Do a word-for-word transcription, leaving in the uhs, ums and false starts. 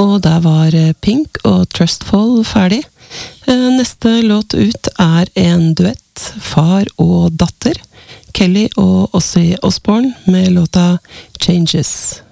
og der var Pink og Trustful ferdig. Neste låt ut er en duett, far og datter, Kelly og Ozzy Osbourne med låta Changes.